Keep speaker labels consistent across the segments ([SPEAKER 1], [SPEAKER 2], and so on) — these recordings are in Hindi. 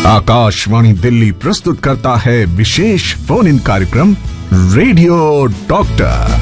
[SPEAKER 1] आकाशवाणी दिल्ली प्रस्तुत करता है विशेष फोन इन कार्यक्रम रेडियो डॉक्टर।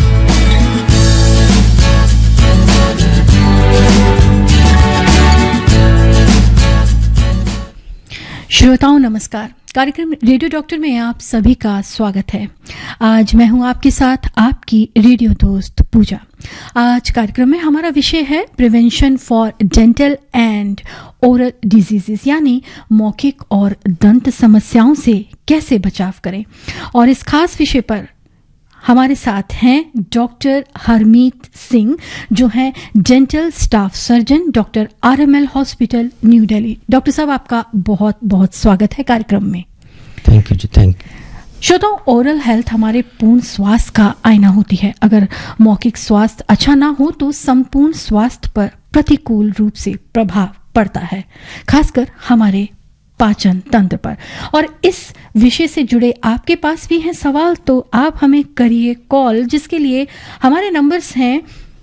[SPEAKER 2] श्रोताओं नमस्कार। कार्यक्रम रेडियो डॉक्टर में आप सभी का स्वागत है। आज मैं हूं आपके साथ आपकी रेडियो दोस्त पूजा। आज कार्यक्रम में हमारा विषय है prevention for dental and oral diseases, यानी मौखिक और दंत समस्याओं से कैसे बचाव करें। और इस खास विषय पर हमारे साथ हैं डॉक्टर हरमीत सिंह, जो हैं dental staff surgeon, doctor RML hospital new Delhi. Doctor साहब, आपका बहुत बहुत स्वागत है कार्यक्रम में।
[SPEAKER 3] Thank you ji, thank you.
[SPEAKER 2] श्रोताओं, ओरल हेल्थ हमारे पूर्ण स्वास्थ्य का आईना होती है। अगर मौखिक स्वास्थ्य अच्छा ना हो तो संपूर्ण स्वास्थ्य पर प्रतिकूल रूप से प्रभाव पड़ता है, खासकर हमारे पाचन तंत्र पर। और इस विषय से जुड़े आपके पास भी हैं सवाल, तो आप हमें करिए कॉल, जिसके लिए हमारे नंबर्स हैं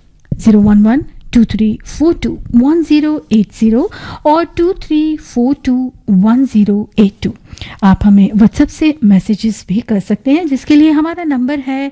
[SPEAKER 2] 011-2342-1080 और 2342-1082। आप हमें व्हाट्सएप से मैसेजेस भी कर सकते हैं, जिसके लिए हमारा नंबर है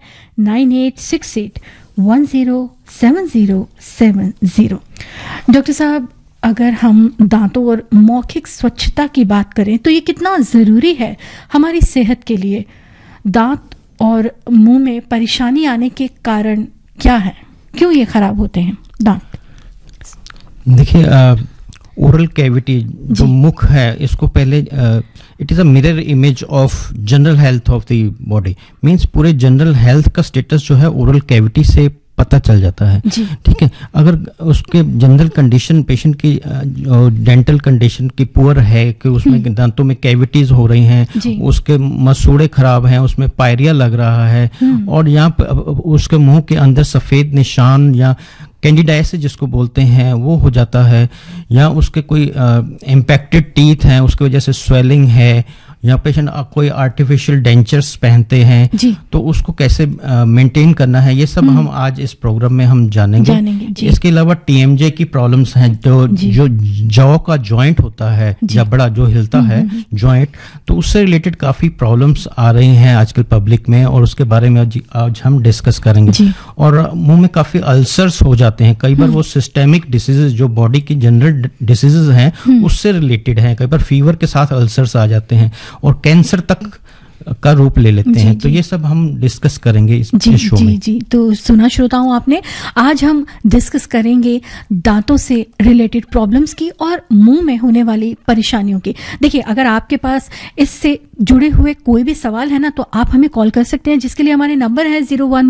[SPEAKER 2] 9868107070। डॉक्टर साहब, अगर हम दांतों और मौखिक स्वच्छता की बात करें तो ये कितना ज़रूरी है हमारी सेहत के लिए। दांत और मुंह में परेशानी आने के कारण क्या है, क्यों ये खराब होते हैं दांत?
[SPEAKER 3] देखिए, ओरल कैविटी जो मुख है, इसको पहले it is a mirror image of general health of the body. Means पूरे जनरल हेल्थ का स्टेटस जो है ओरल कैविटी से पता चल जाता है। ठीक है, अगर उसके जनरल कंडीशन पेशेंट की डेंटल कंडीशन की पुअर है कि उसमें दांतों में कैविटीज हो रही हैं, उसके मसूड़े खराब हैं, उसमें पायरिया लग रहा है, और यहाँ पे उसके मुंह के अंदर सफेद निशान या कैंडिडाइसिस जिसको बोलते हैं वो हो जाता है, या उसके कोई इम्पैक्टेड टीथ हैं, उसकी वजह से स्वेलिंग है, या पेशेंट कोई आर्टिफिशियल डेंचर्स पहनते हैं, तो उसको कैसे मेंटेन करना है, ये सब हम आज इस प्रोग्राम में हम जानेंगे। इसके अलावा TMJ की प्रॉब्लम्स हैं, जो जॉ का जॉइंट होता है, जबड़ा जो हिलता है जॉइंट, तो उससे रिलेटेड काफी प्रॉब्लम्स आ रही हैं आजकल पब्लिक में, और उसके बारे में आज हम डिस्कस करेंगे। और मुंह में काफी अल्सर्स हो जाते हैं, कई बार वो सिस्टेमिक डिसीजेज जो बॉडी की जनरल डिसीजेज हैं उससे रिलेटेड हैं, कई बार फीवर के साथ अल्सर्स आ जाते हैं और कैंसर तक का रूप ले लेते हैं। तो ये सब हम डिस्कस करेंगे इस शो में।
[SPEAKER 2] जी, तो सुना श्रोताओं आपने, आज हम डिस्कस करेंगे दांतों से रिलेटेड प्रॉब्लम्स की और मुंह में होने वाली परेशानियों की। देखिए, अगर आपके पास इससे जुड़े हुए कोई भी सवाल है ना, तो आप हमें कॉल कर सकते हैं, जिसके लिए हमारे नंबर है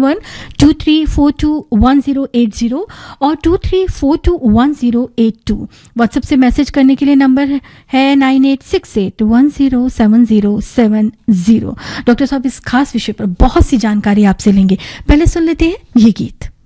[SPEAKER 2] 011-2342-1080 और 2342-1082। व्हाट्सएप से मैसेज करने के लिए नंबर है 9868107070। डॉक्टर साहब, इस खास विषय पर बहुत सी जानकारी आपसे लेंगे, पहले सुन लेते हैं ये गीत।